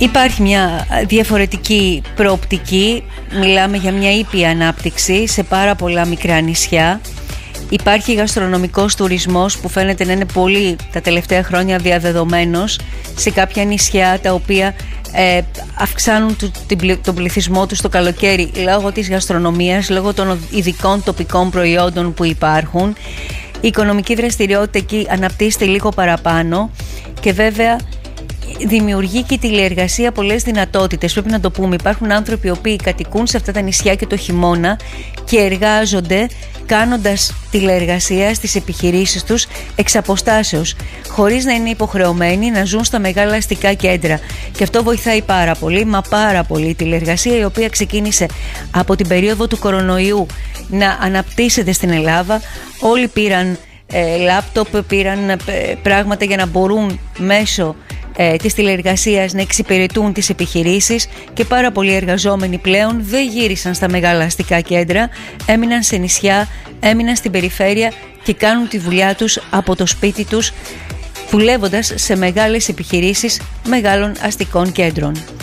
Υπάρχει μια διαφορετική προοπτική. Μιλάμε για μια ήπια ανάπτυξη σε πάρα πολλά μικρά νησιά. Υπάρχει γαστρονομικός τουρισμός που φαίνεται να είναι πολύ τα τελευταία χρόνια διαδεδομένος σε κάποια νησιά τα οποία αυξάνουν τον πληθυσμό τους το καλοκαίρι λόγω της γαστρονομίας, λόγω των ειδικών τοπικών προϊόντων που υπάρχουν. Η οικονομική δραστηριότητα εκεί αναπτύσσεται λίγο παραπάνω και βέβαια δημιουργεί και η τηλεεργασία πολλές δυνατότητες. Πρέπει να το πούμε, υπάρχουν άνθρωποι οι οποίοι κατοικούν σε αυτά τα νησιά και το χειμώνα και εργάζονται κάνοντας τηλεεργασία στις επιχειρήσεις τους εξ αποστάσεως, χωρίς να είναι υποχρεωμένοι να ζουν στα μεγάλα αστικά κέντρα. Και αυτό βοηθάει πάρα πολύ, μα πάρα πολύ, η τηλεεργασία, η οποία ξεκίνησε από την περίοδο του κορονοϊού να αναπτύσσεται στην Ελλάδα. Όλοι πήραν λάπτοπ, πήραν πράγματα για να μπορούν μέσω της τηλεεργασίας να εξυπηρετούν τις επιχειρήσεις και πάρα πολλοί εργαζόμενοι πλέον δεν γύρισαν στα μεγάλα αστικά κέντρα, έμειναν σε νησιά, έμειναν στην περιφέρεια και κάνουν τη δουλειά τους από το σπίτι τους, δουλεύοντας σε μεγάλες επιχειρήσεις μεγάλων αστικών κέντρων.